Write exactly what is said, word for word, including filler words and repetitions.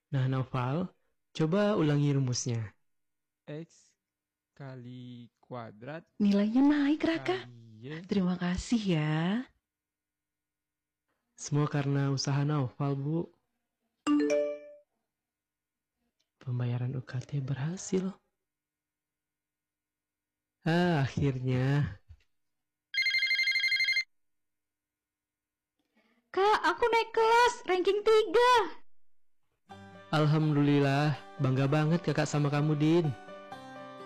Nah, Naufal, coba ulangi rumusnya. X kali kuadrat Nilainya naik, Raka. kali Y. Terima kasih ya. Semua karena usaha Naufal, Bu. Pembayaran U K T berhasil. Ah, akhirnya. Kak, aku naik kelas, ranking tiga. Alhamdulillah, bangga banget kakak sama kamu, Din.